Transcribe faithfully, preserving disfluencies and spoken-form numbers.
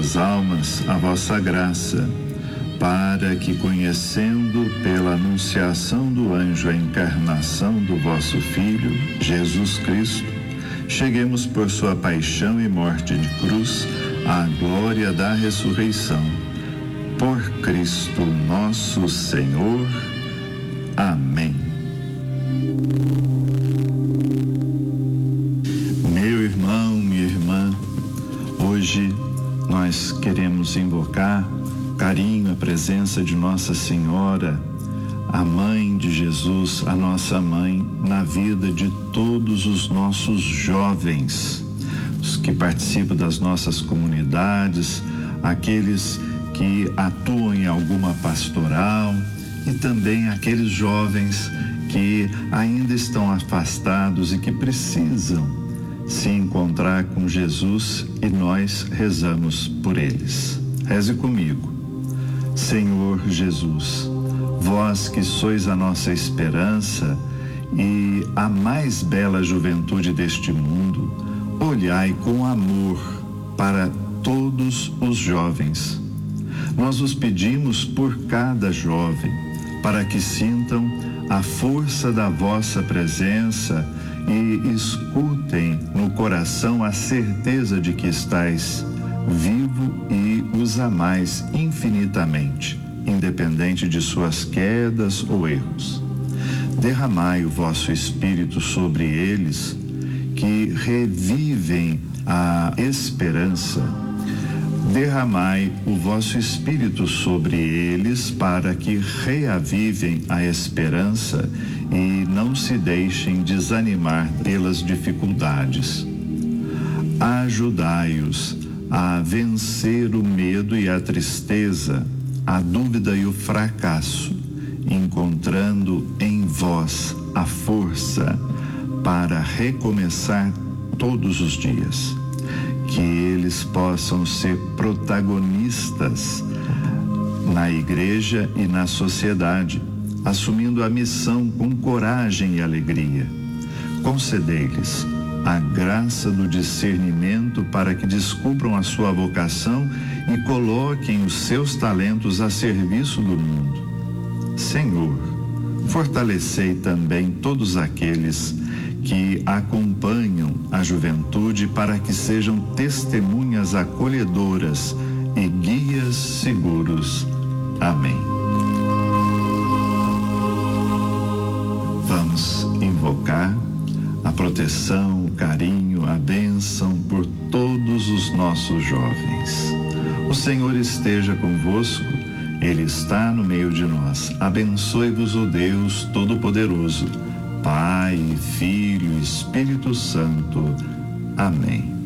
nossas almas a vossa graça, para que, conhecendo pela anunciação do anjo a encarnação do vosso Filho, Jesus Cristo, cheguemos por sua paixão e morte de cruz à glória da ressurreição. Por Cristo nosso Senhor. Amém. Meu irmão, minha irmã, hoje nós queremos invocar carinho, a presença de Nossa Senhora, a Mãe de Jesus, a nossa Mãe, na vida de todos os nossos jovens, os que participam das nossas comunidades, aqueles que atuam em alguma pastoral e também aqueles jovens que ainda estão afastados e que precisam se encontrar com Jesus, e nós rezamos por eles. Reze comigo. Senhor Jesus, vós que sois a nossa esperança e a mais bela juventude deste mundo, olhai com amor para todos os jovens. Nós os pedimos por cada jovem, para que sintam a força da vossa presença e escutem no coração a certeza de que estais vivo e os amais infinitamente, independente de suas quedas ou erros. Derramai o vosso Espírito sobre eles, que revivem a esperança. Derramai o vosso Espírito sobre eles, para que reavivem a esperança e não se deixem desanimar pelas dificuldades. Ajudai-os a vencer o medo e a tristeza, a dúvida e o fracasso, encontrando em vós a força para recomeçar todos os dias. Que eles possam ser protagonistas na igreja e na sociedade, assumindo a missão com coragem e alegria. Concedei-lhes a graça do discernimento para que descubram a sua vocação e coloquem os seus talentos a serviço do mundo. Senhor, fortalecei também todos aqueles que acompanham a juventude, para que sejam testemunhas acolhedoras e guias seguros. Amém. Vamos invocar a proteção, o carinho, a bênção por todos os nossos jovens. O Senhor esteja convosco, Ele está no meio de nós. Abençoe-vos o Deus Todo-Poderoso, Pai, Filho e Espírito Santo. Amém.